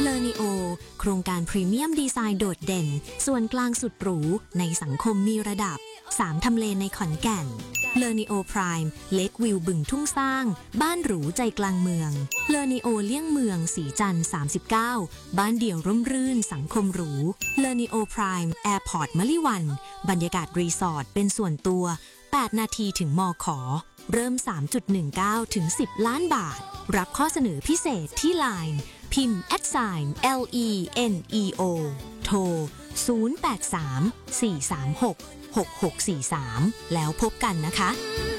เลอนิโอโครงการพรีเมียมดีไซน์โดดเด่นส่วนกลางสุดหรูในสังคมมีระดับ3ทำเลในขอนแก่นเลอนิโอพรายม์เล็กวิวบึงทุ่งสร้างบ้านหรูใจกลางเมืองเลอนิโอเลี่ยงเมืองสีจันทร์39บ้านเดี่ยวร่มรื่นสังคมหรูเลอนิโอพรายม์แอร์พอร์ตมะลิวันบรรยากาศรีสอร์ทเป็นส่วนตัว8นาทีถึงมข.เริ่ม 3.19 ถึง 10 ล้านบาทรับข้อเสนอพิเศษที่ LINE พิมพ์ @LENEO โทร 083 436 6643 แล้วพบกันนะคะ